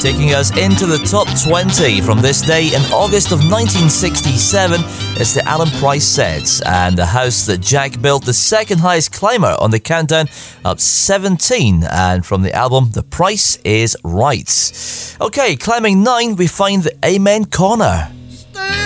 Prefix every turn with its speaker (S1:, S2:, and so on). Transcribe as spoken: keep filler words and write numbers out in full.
S1: Taking us into the top twenty from this day in August of nineteen sixty-seven is the Alan Price Set, and the house that Jack built, the second highest climber on the countdown, up seventeen, and from the album The Price Is Right. Okay, climbing nine, we find the Amen Corner.